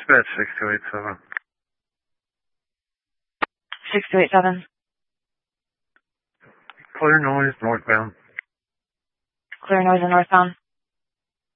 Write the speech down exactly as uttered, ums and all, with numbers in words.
Dispatch six two eight seven. six two eight seven. Clear noise northbound. Clear noise and northbound.